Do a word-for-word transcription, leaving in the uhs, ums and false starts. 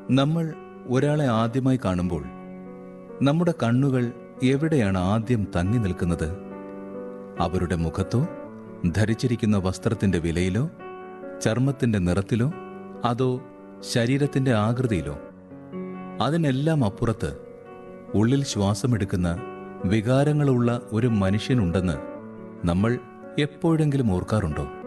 നമ്മൾ ഒരാളെ ആദ്യമായി കാണുമ്പോൾ നമ്മുടെ കണ്ണുകൾ എവിടെയാണ് ആദ്യം തങ്ങി നിൽക്കുന്നത്? അവരുടെ മുഖത്തോ, ധരിച്ചിരിക്കുന്ന വസ്ത്രത്തിന്റെ വിലയിലോ, ചർമ്മത്തിന്റെ നിറത്തിലോ, അതോ ശരീരത്തിന്റെ ആകൃതിയിലോ? അതിനെല്ലാം അപ്പുറത്ത് ഉള്ളിൽ ശ്വാസമെടുക്കുന്ന വികാരങ്ങളുള്ള ഒരു മനുഷ്യനുണ്ടെന്ന് നമ്മൾ എപ്പോഴെങ്കിലും ഓർക്കാറുണ്ടോ?